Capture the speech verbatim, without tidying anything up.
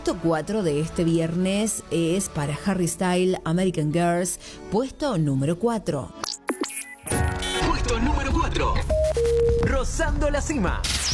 puesto cuatro de este viernes es para Harry Styles, American Girls, puesto número cuatro. Puesto número cuatro. Rozando la cima.